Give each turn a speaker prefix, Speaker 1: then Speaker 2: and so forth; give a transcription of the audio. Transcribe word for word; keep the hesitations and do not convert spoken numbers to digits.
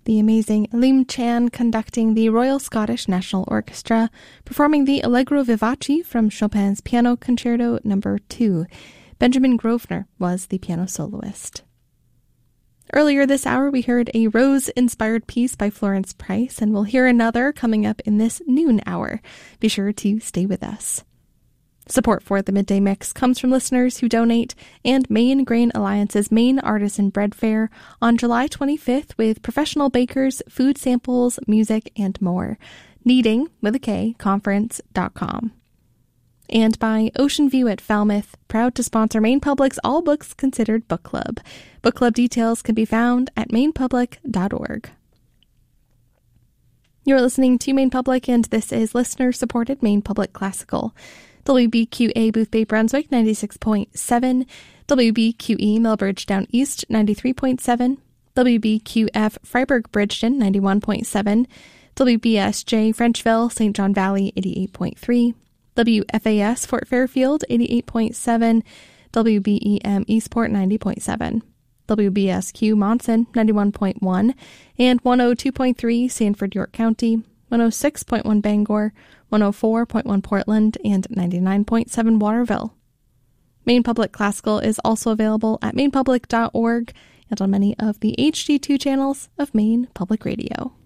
Speaker 1: the amazing Lim Chan conducting the Royal Scottish National Orchestra, performing the Allegro Vivace from Chopin's Piano Concerto number two. Benjamin Grosvenor was the piano soloist. Earlier this hour, we heard a Rose-inspired piece by Florence Price, and we'll hear another coming up in this noon hour. Be sure to stay with us. Support for the Midday Mix comes from listeners who donate, and Maine Grain Alliance's Maine Artisan Bread Fair on July twenty-fifth with professional bakers, food samples, music, and more. Kneading, with a K, conference dot com. And by Ocean View at Falmouth, proud to sponsor Maine Public's All Books Considered Book Club. Book club details can be found at maine public dot org. You're listening to Maine Public, and this is listener-supported Maine Public Classical. W B Q A Booth Bay Brunswick ninety-six point seven, W B Q E Millbridge Down East ninety-three point seven, W B Q F Freiburg Bridgeton ninety-one point seven, W B S J Frenchville Saint John Valley eighty-eight point three, W F A S Fort Fairfield eighty-eight point seven, W B E M Eastport ninety point seven, W B S Q Monson ninety-one point one, and one oh two point three Sanford York County, one oh six point one Bangor, one oh four point one Portland, and ninety-nine point seven Waterville. Maine Public Classical is also available at maine public dot org and on many of the H D two channels of Maine Public Radio.